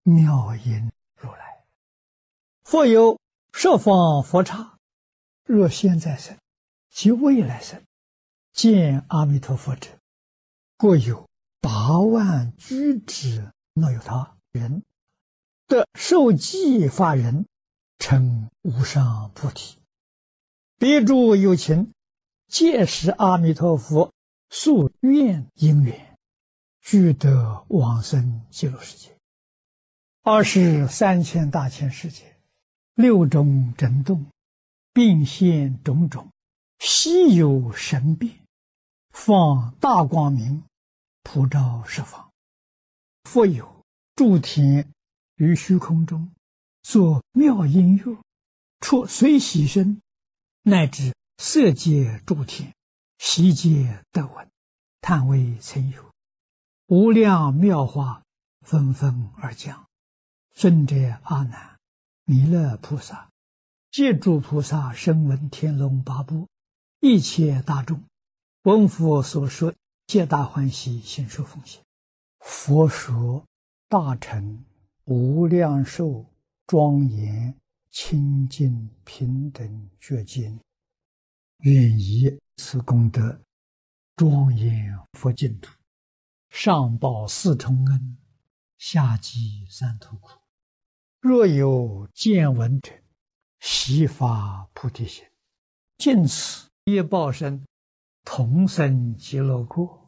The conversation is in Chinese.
妙音如来。复有十方佛刹，若现在生及未来生，见阿弥陀佛者，各有8万俱胝那由他人，得受记法人，成无上菩提。彼诸有情，皆是阿弥陀佛所愿因缘，俱得往生极乐世界。23千大千世界，6种震动，并现种种稀有神变，放大光明，普照十方。复有诸天于虚空中作妙音乐，出随喜声，乃至色界诸天，悉皆得闻，叹为曾有。无量妙法纷纷而降。尊者阿难、弥勒菩萨、借诸菩萨声闻天龙八部一切大众，闻佛所说，皆大欢喜，信受奉行。佛说大乘无量寿庄严清净平等觉经，愿以此功德庄严佛净土，上报四重恩，下济三途苦。若有见闻者，悉发菩提心，尽此业报身，同生极乐国。